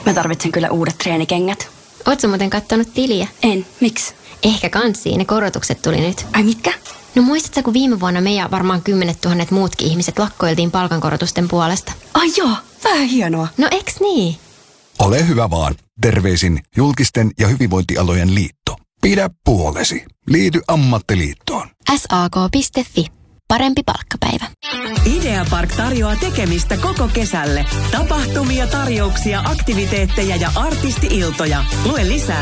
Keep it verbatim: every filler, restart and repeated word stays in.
Mä tarvitsen kyllä uudet treenikengät. Ootko muuten kattonut tiliä? En. Miksi? Ehkä kanssiin, ne korotukset tuli nyt. Ai mitkä? No muistatko, kun viime vuonna me ja varmaan kymmenet tuhannet muutkin ihmiset lakkoiltiin palkankorotusten puolesta? Ai joo, vähän hienoa. No eks niin? Ole hyvä vaan. Terveisin julkisten ja hyvinvointialojen liitto. Pidä puolesi. Liity ammattiliittoon. S A K piste F I. Parempi palkkapäivä. Ideapark tarjoaa tekemistä koko kesälle. Tapahtumia, tarjouksia, aktiviteetteja ja artisti-iltoja. Lue lisää